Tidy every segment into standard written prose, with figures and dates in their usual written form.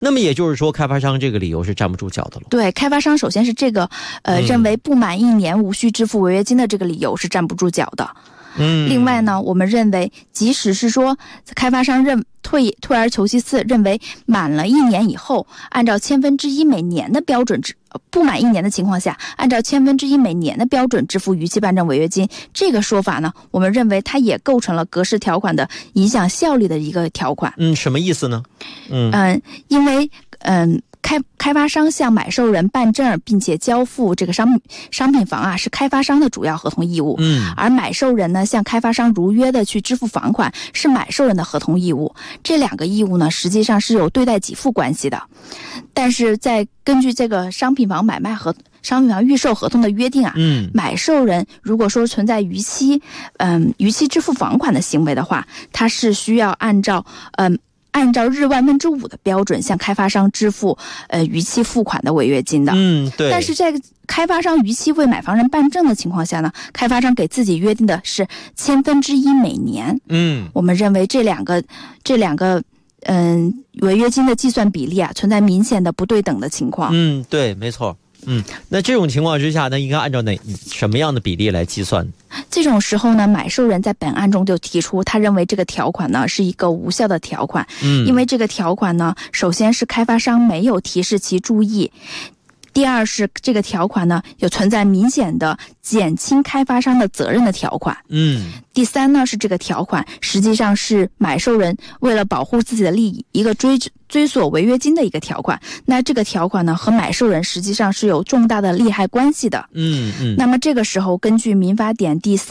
那么也就是说，开发商这个理由是站不住脚的了。 对，开发商首先是这个认为不满1年无需支付违约金的这个理由是站不住脚的。另外呢，我们认为即使是说开发商退而求其次，认为满了1年以后，按照1/1000每年的标准不满1年的情况下，按照1/1000每年的标准支付逾期办证违约金，这个说法呢，我们认为它也构成了格式条款的影响效力的一个条款。 什么意思呢？ 因为开发商向买受人办证并且交付这个商品房啊，是开发商的主要合同义务。而买受人呢向开发商如约的去支付房款是买受人的合同义务。这两个义务呢，实际上是有对待给付关系的。但是在根据这个商品房预售合同的约定啊，买受人如果说存在逾期支付房款的行为的话，他是需要按照日5/1000的标准向开发商支付逾期付款的违约金的。 对。 但是在开发商逾期为买房人办证的情况下呢，开发商给自己约定的是1/1000每年。我们认为这两个违约金的计算比例啊，存在明显的不对等的情况。 对，没错。那这种情况之下呢，应该按照什么样的比例来计算？ 这种时候呢，买受人在本案中就提出，他认为这个条款呢是一个无效的条款。因为这个条款呢，首先是开发商没有提示其注意，第二是这个条款呢有存在明显的减轻开发商的责任的条款。第三呢，是这个条款实际上是买受人为了保护自己的利益一个追索违约金的一个条款。那这个条款呢和买受人实际上是有重大的利害关系的。那么这个时候根据民法典第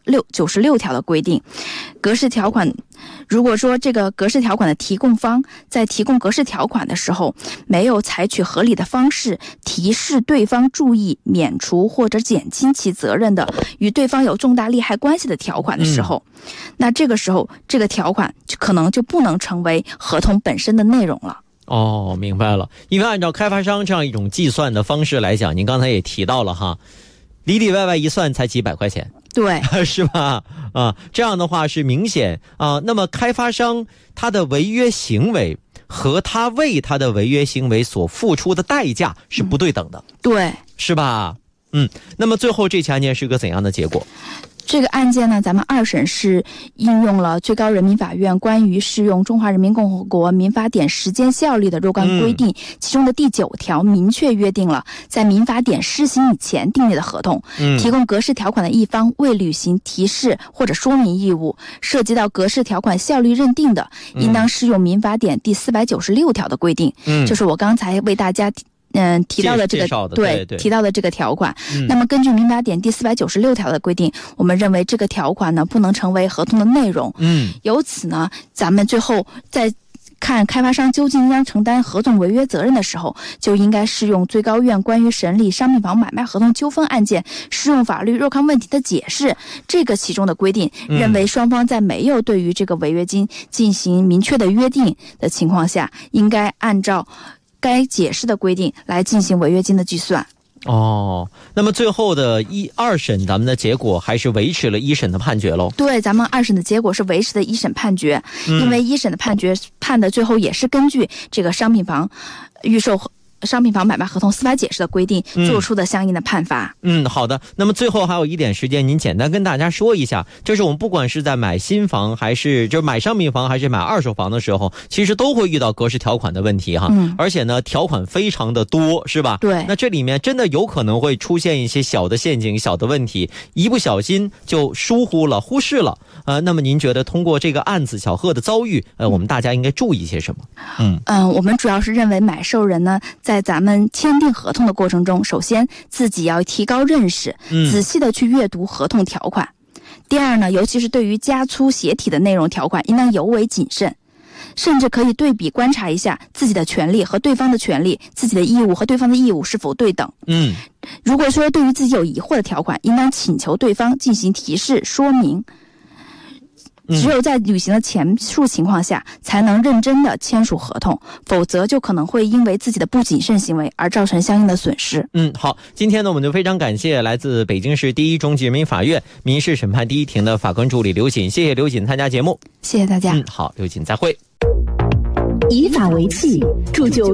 496条的规定，格式条款如果说这个格式条款的提供方在提供格式条款的时候没有采取合理的方式提示对方注意免除或者减轻其责任的与对方有重大利害关系的条款的时候，那这个时候这个条款可能就不能成为合同本身的内容了。 明白了。因为按照开发商这样一种计算的方式来讲，您刚才也提到了哈，里里外外一算才几百块钱。 对， 是吧？这样的话是明显那么开发商他的违约行为和他为他的违约行为所付出的代价是不对等的。 对， 是吧？那么最后这起案件是个怎样的结果？ 这个案件呢，咱们2审是应用了最高人民法院关于适用中华人民共和国民法典时间效力的若干规定，其中的第9条明确约定了，在民法典施行以前订立的合同，提供格式条款的一方未履行提示或者说明义务，涉及到格式条款效力认定的，应当适用民法典第496条的规定。就是我刚才为大家提到的这个提到的这个条款。那么根据民法典第496条的规定，我们认为这个条款呢不能成为合同的内容。由此呢，咱们最后在看开发商究竟应当承担何种违约责任的时候，就应该适用最高院关于审理商品房买卖合同纠纷案件适用法律若干问题的解释这个其中的规定，认为双方在没有对于这个违约金进行明确的约定的情况下，应该按照该解释的规定来进行违约金的计算。 那么最后的2审咱们的结果还是维持了1审的判决喽？对， 咱们2审的结果是维持的1审判决。因为1审的判决判的最后也是根据这个商品房买卖合同司法解释的规定做出的相应的判罚。好的。那么最后还有一点时间，您简单跟大家说一下，就是我们不管是在买新房还是就是买商品房还是买二手房的时候，其实都会遇到格式条款的问题哈。而且呢条款非常的多，是吧？对。那这里面真的有可能会出现一些小的陷阱、小的问题，一不小心就忽视了。那么您觉得通过这个案子小贺的遭遇，我们大家应该注意些什么？我们主要是认为买受人呢在咱们签订合同的过程中，首先自己要提高认识，仔细的去阅读合同条款。第二呢，尤其是对于加粗写体的内容条款，应当尤为谨慎，甚至可以对比观察一下自己的权利和对方的权利，自己的义务和对方的义务是否对等。如果说对于自己有疑惑的条款，应当请求对方进行提示说明。只有在履行了前述情况下，才能认真的签署合同，否则就可能会因为自己的不谨慎行为而造成相应的损失。好，今天呢我们就非常感谢来自北京市第一中级人民法院民事审判第一庭的法官助理刘瑾，谢谢刘瑾参加节目。谢谢大家。好，刘瑾再会。 以法为器，铸就